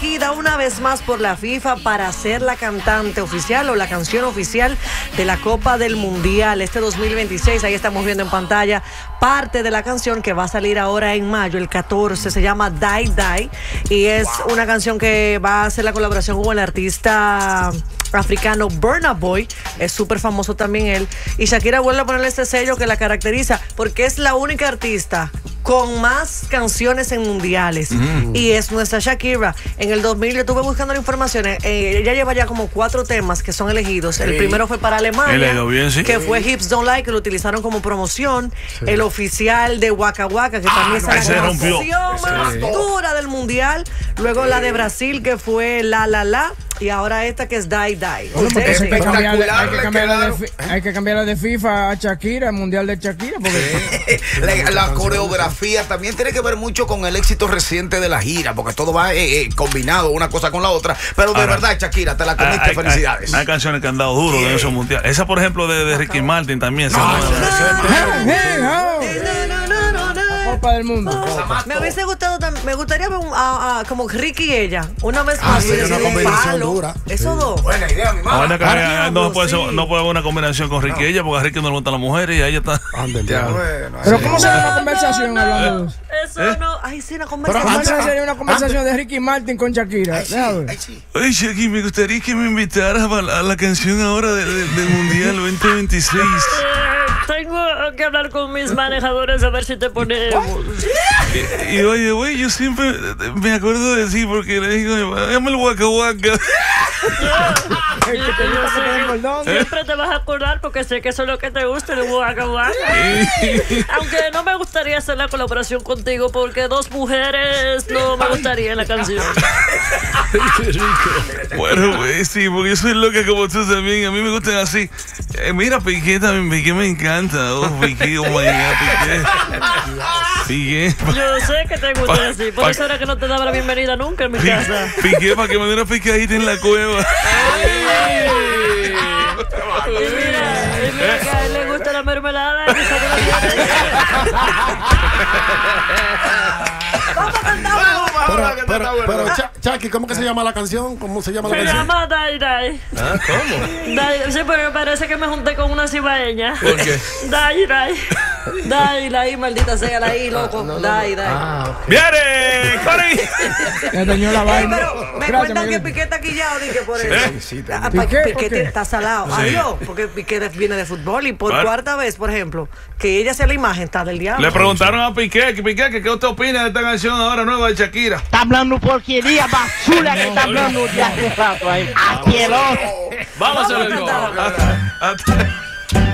elegida una vez más por la FIFA para ser la cantante oficial o la canción oficial de la Copa del Mundial este 2026. Ahí estamos viendo en pantalla parte de la canción que va a salir ahora en mayo, el 14. Se llama Die Die y es una canción que va a hacer la colaboración con el artista africano Burna Boy. Es súper famoso también él. Y Shakira vuelve a ponerle este sello que la caracteriza porque es la única artista con más canciones en mundiales. Y es nuestra Shakira. En el 2000 yo estuve buscando la información. Ella lleva ya como 4 temas que son elegidos. El primero fue para Alemania, que fue Hips Don't Lie, que lo utilizaron como promoción. El oficial de Waka Waka, que también es la canción más dura del mundial. Luego la de Brasil, que fue La La La. Y ahora esta que es Die Die. Hay que cambiarla de FIFA a Shakira, el mundial de Shakira. Porque la coreografía también tiene que ver mucho con el éxito reciente de la gira, porque todo va combinado una cosa con la otra. Pero de verdad, Shakira, te la comiste, felicidades. Hay canciones que han dado duro en esos mundiales. Esa, por ejemplo, de Ricky Martin también. Copa del Mundo. Me hubiese gustado, me gustaría ver como Ricky y ella. Una vez más. Sí, una combinación dura. Esos dos. Buena idea, mi madre. No puede haber una combinación con Ricky y ella, porque a Ricky no le gustan las mujeres y a ella está. Pero ¿cómo sería una conversación hablando de eso? Eso no. Ay, sí, una conversación. ¿Cómo sería una conversación de Ricky Martin con Shakira? Ay, Shakira, me gustaría que me invitaras a la canción ahora del Mundial 2026. Tengo que hablar con mis manejadores a ver si te ponemos. Y oye, güey, yo siempre me acuerdo de sí, porque le digo, dame el Waka Waka. Siempre te vas a acordar porque sé que eso es lo que te gusta, el Waka Waka. Aunque no me gustaría hacer la colaboración contigo porque 2 mujeres no me gustaría en la canción. Bueno, pues sí, porque yo soy loca como tú también. A mí me gustan así. Mira, Piqué también, Piqué me encanta. Oh, Piqué, oh my God, Piqué. Yo sé que te gusta así. Por eso era que no te daba la bienvenida nunca en mi casa. Piqué, para que me dé una picadita en la cueva. Y mira que a él le gusta la mermelada. Pero Chucky, ¿cómo que se llama la canción? ¿Cómo se llama la canción? Se llama Die Die. ¿Cómo? Sí, porque parece que me junté con una cibaeña. ¿Por qué? Die Die. Die, la I, maldita sea la I, loco. Die. ¡Viene! ¡Corre! Ya dañó la vaina. Pero me cuentan que Piqué está quillado, dije por eso. Piqué está salado. Adiós, porque Piqué viene de fútbol y por 4ª vez, por ejemplo, que ella sea la imagen, está del diablo. Le preguntaron a Piqué, ¿qué usted opina de esta canción ahora nueva de Shakira? Está hablando porquería basura que está hablando de hace rato ahí. Asqueroso. Vamos a ver.